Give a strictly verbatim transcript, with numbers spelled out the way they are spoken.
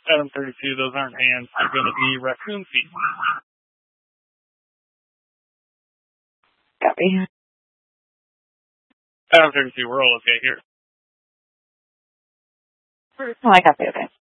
Adam thirty-two, those aren't hands. They're going to be raccoon feet. Copy. Adam thirty-two, we're all okay here. Oh, I copy, okay.